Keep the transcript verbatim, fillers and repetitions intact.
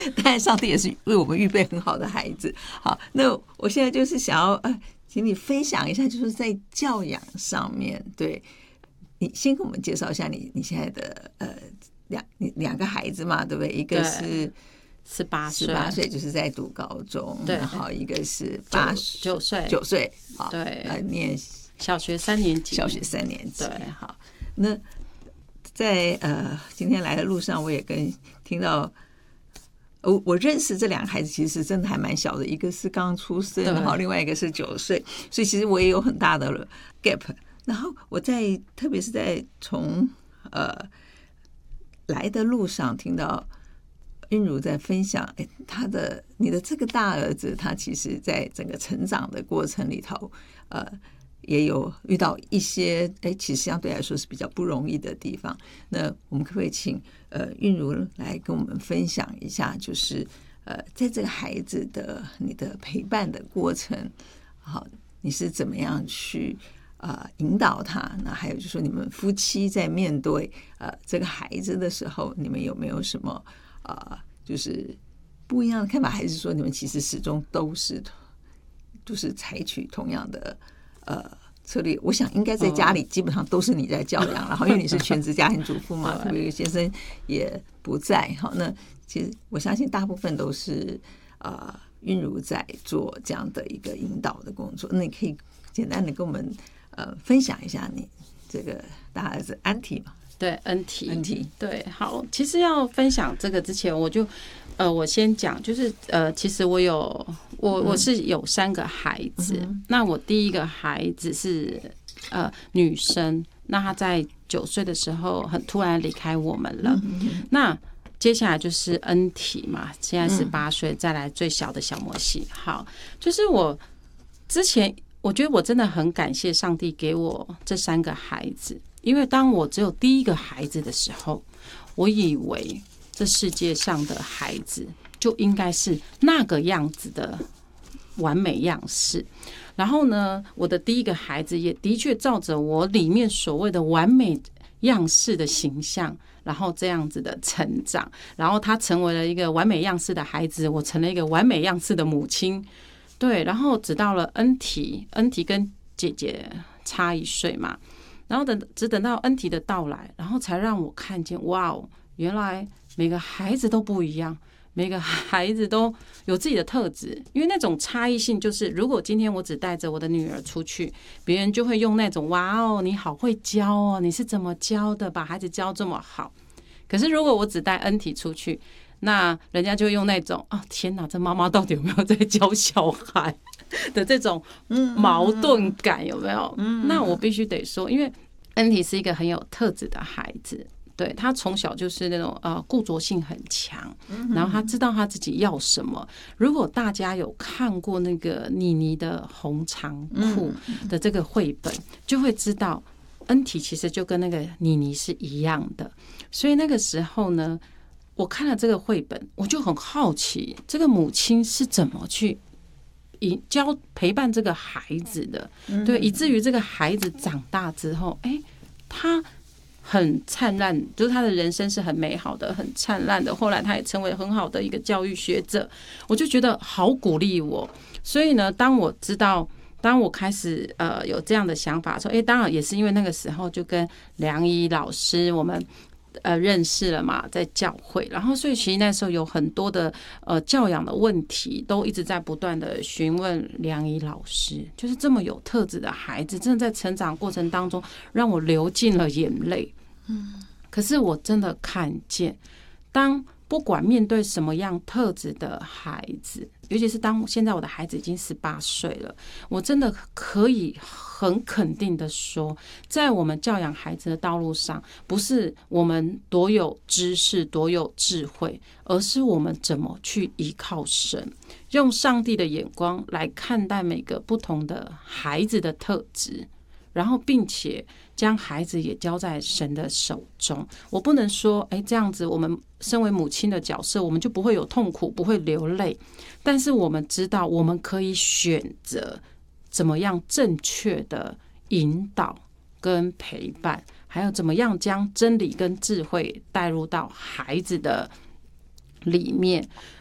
当然上帝也是为我们预备很好的孩子。好，那我现在就是想要呃，请你分享一下，就是在教养上面，对，你先给我们介绍一下你你现在的呃两两个孩子嘛，对不对？一个是十八岁， 十八岁就是在读高中， 对， 然后一个是八九岁， 九岁，好， 对， 呃，念小学三年级， 小学三年级， 对， 好，那在呃今天来的路上，我也跟听到。我我认识这两个孩子，其实真的还蛮小的，一个是刚出生，然后另外一个是九岁，所以其实我也有很大的 gap。然后我在特别是在从呃来的路上听到韵如在分享，哎，他的你的这个大儿子，他其实在整个成长的过程里头，呃。也有遇到一些哎，其实相对来说是比较不容易的地方。那我们可不可以请呃韵如来跟我们分享一下，就是呃在这个孩子的你的陪伴的过程，好，你是怎么样去呃引导他？那还有就是说，你们夫妻在面对呃这个孩子的时候，你们有没有什么呃就是不一样的看法？还是说你们其实始终都是就是采取同样的？呃，策略我想应该在家里基本上都是你在教养，然后因为你是全职家庭主妇嘛，特别先生也不在哈。那其实我相信大部分都是呃韵如在做这样的一个引导的工作。那你可以简单的跟我们呃分享一下你这个大儿子安提嘛？ 对，恩提， 恩提， 对，好，其实要分享这个之前，我就呃，我先讲，就是呃，其实我有我我是有三个孩子，嗯、那我第一个孩子是呃女生，那她在九岁的时候很突然离开我们了，嗯、那接下来就是恩提嘛，现在十八岁，再来最小的小摩西，好，就是我之前我觉得我真的很感谢上帝给我这三个孩子。因为当我只有第一个孩子的时候，我以为这世界上的孩子就应该是那个样子的完美样式。然后呢，我的第一个孩子也的确照着我里面所谓的完美样式的形象，然后这样子的成长。然后他成为了一个完美样式的孩子，我成了一个完美样式的母亲。对，然后直到了恩提，恩提跟姐姐差一岁嘛。然后等只等到恩提的到来，然后才让我看见，哇哦，原来每个孩子都不一样，每个孩子都有自己的特质。因为那种差异性，就是如果今天我只带着我的女儿出去，别人就会用那种哇哦，你好会教哦，你是怎么教的，把孩子教这么好。可是如果我只带恩提出去，那人家就用那种啊，天哪，这妈妈到底有没有在教小孩的这种矛盾感，有没有？那我必须得说，因为恩提是一个很有特质的孩子，对，他从小就是那种呃固着性很强，然后他知道他自己要什么。如果大家有看过那个妮妮的红长裤的这个绘本，就会知道恩提其实就跟那个妮妮是一样的。所以那个时候呢，我看了这个绘本，我就很好奇，这个母亲是怎么去教陪伴这个孩子的，对，以至于这个孩子长大之后，哎，他很灿烂，就是他的人生是很美好的，很灿烂的。后来他也成为很好的一个教育学者，我就觉得好鼓励我。所以呢，当我知道，当我开始呃有这样的想法说，哎，当然也是因为那个时候就跟梁怡老师我们。呃，认识了嘛，在教会，然后所以其实那时候有很多的呃教养的问题，都一直在不断的询问梁怡老师。就是这么有特质的孩子，真的在成长过程当中，让我流尽了眼泪。嗯，可是我真的看见，当不管面对什么样特质的孩子，尤其是当现在我的孩子已经十八岁了，我真的可以很肯定的说，在我们教养孩子的道路上，不是我们多有知识多有智慧，而是我们怎么去依靠神，用上帝的眼光来看待每个不同的孩子的特质，然后并且将孩子也交在神的手中。我不能说哎，这样子我们身为母亲的角色，我们就不会有痛苦，不会流泪，但是我们知道我们可以选择怎么样正确的引导跟陪伴，还有怎么样将真理跟智慧带入到孩子的里面，